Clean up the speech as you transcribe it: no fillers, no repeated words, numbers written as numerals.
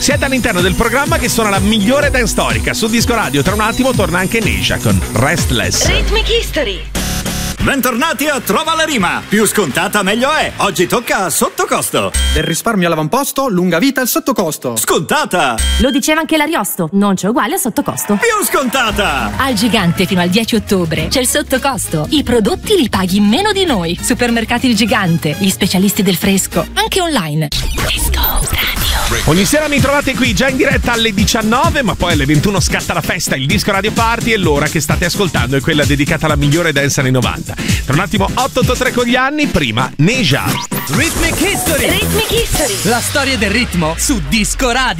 Siete all'interno del programma che suona la migliore dance storica. Su Disco Radio tra un attimo torna anche Neisha con Restless. Rhythmic History. Bentornati a Trova la rima. Più scontata meglio è. Oggi tocca a sottocosto. Del risparmio all'avamposto, lunga vita al sottocosto. Scontata. Lo diceva anche l'Ariosto, non c'è uguale a sottocosto. Più scontata. Al Gigante fino al 10 ottobre c'è il sottocosto. I prodotti li paghi meno di noi. Supermercati Il Gigante, gli specialisti del fresco, anche online. Disco Radio. Ogni sera mi trovate qui già in diretta alle 19, ma poi alle 21 scatta la festa, il Disco Radio Party, e l'ora che state ascoltando è quella dedicata alla migliore dance anni 90. Tra un attimo 883 con gli anni, prima Neisha. Rhythmic History. Rhythmic History. La storia del ritmo su Disco Radio.